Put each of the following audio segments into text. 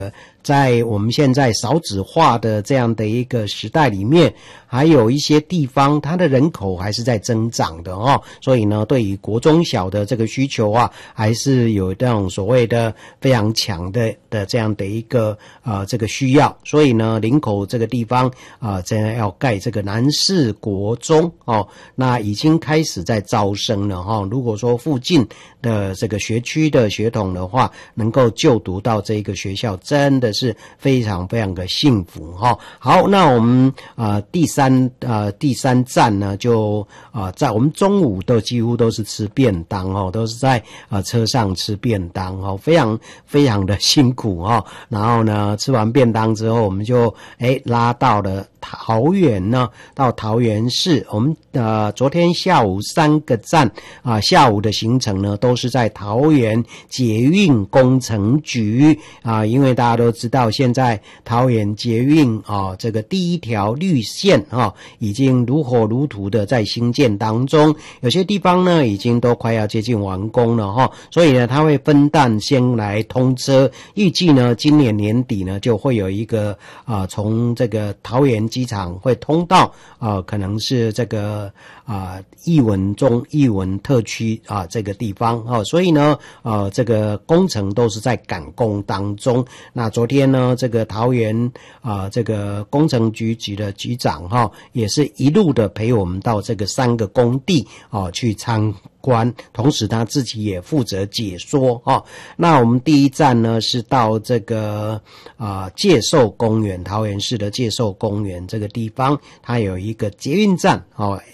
在我们现在少子化的这样的一个时代里面，还有一些地方它的人口还是在增长的所以呢，对于国中小的这个需求还是有这种所谓的非常强的这样的一个这个需要。所以呢，林口这个地方现在要盖这个南势国中那已经开始在招生了如果说附近的这个学区的学童的话，能够就读到这个学校，真的是非常非常的幸福好，那我们第三站呢，就在我们中午都几乎都是吃便当都是在车上吃便当非常非常的辛苦然后呢，吃完便当之后，我们就拉到了桃园呢，到桃园市。我们昨天下午3个站下午的行程呢，都是在桃园捷运工程局因为大家都知道，现在桃园捷运这个第一条绿线已经如火如荼的在兴建当中，有些地方呢已经都快要接近完工了所以呢，它会分段先来通车，预计呢今年年底呢就会有一个从这个桃园机场会通到可能是这个艺文特区这个地方所以呢这个工程都是在赶工当中。那昨天呢，这个桃园这个工程局的局长也是一路的陪我们到这个3个工地去参观，同时他自己也负责解说那我们第一站呢是到这个介寿公园，桃园市的介寿公园这个地方，它有一个捷运站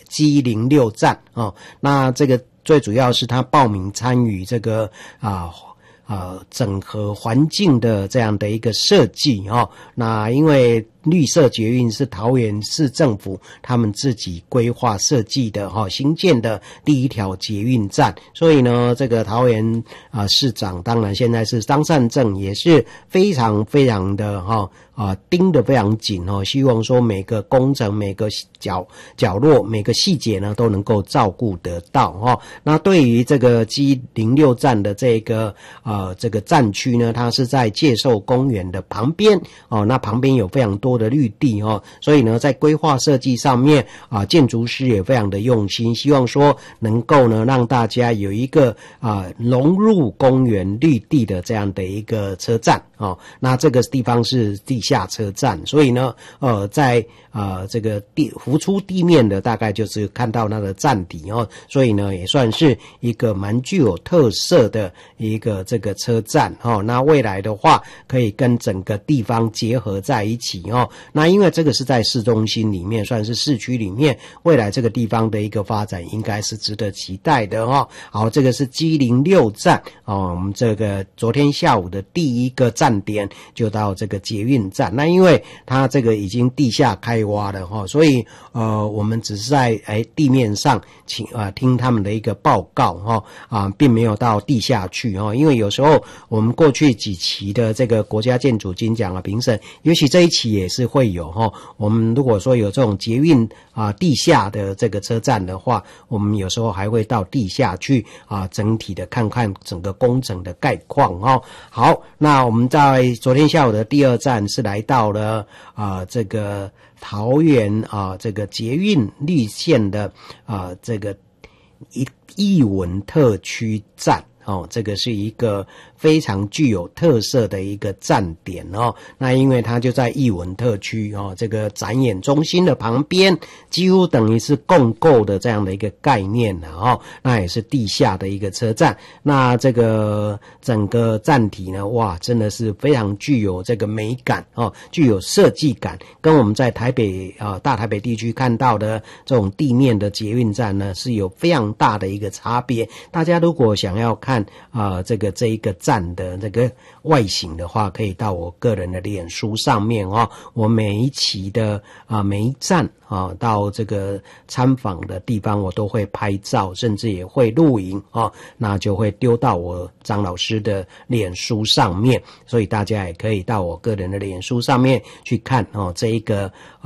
G06站那这个最主要是他报名参与这个整合环境的这样的一个设计那因为绿色捷运是桃园市政府他们自己规划设计的新建的第一条捷运站，所以呢，这个桃园市长当然现在是张善政也是非常非常的盯得非常紧希望说每个工程每个角落每个细节呢都能够照顾得到那对于这个 G06 站的这个站区呢，它是在介寿公园的旁边那旁边有非常多的绿地所以呢，在规划设计上面建筑师也非常的用心，希望说能够呢让大家有一个融入公园绿地的这样的一个车站那这个地方是地下车站，所以呢在这个浮出地面的大概就是看到那个站体所以呢也算是一个蛮具有特色的一个这个车站那未来的话可以跟整个地方结合在一起那因为这个是在市中心里面，算是市区里面，未来这个地方的一个发展应该是值得期待的好，这个是 G06 站我们这个昨天下午的第一个站点就到这个捷运站。那因为它这个已经地下开挖了所以我们只是在地面上听他们的一个报告并没有到地下去因为有时候我们过去几期的这个国家建筑金奖评审，尤其这一期也是会有我们如果说有这种捷运地下的这个车站的话，我们有时候还会到地下去整体的看看整个工程的概况好，那我们在昨天下午的第2站是来到了这个桃园这个捷运绿线的这个艺文特区站这个是一个非常具有特色的一个站点那因为它就在艺文特区这个展演中心的旁边，几乎等于是共构的这样的一个概念那也是地下的一个车站。那这个整个站体呢，哇，真的是非常具有这个美感具有设计感，跟我们在台北大台北地区看到的这种地面的捷运站呢是有非常大的一个差别。大家如果想要看这一个站的这个外形的话，可以到我个人的脸书上面我每一期的每一站到这个参访的地方我都会拍照，甚至也会录影那就会丢到我张老师的脸书上面，所以大家也可以到我个人的脸书上面去看这一个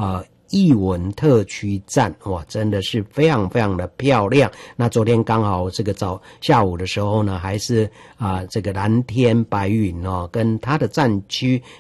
艺文特区站，哇，真的是非常非常的漂亮。那昨天刚好这个下午的时候呢，还是这个蓝天白云哦，跟它的站区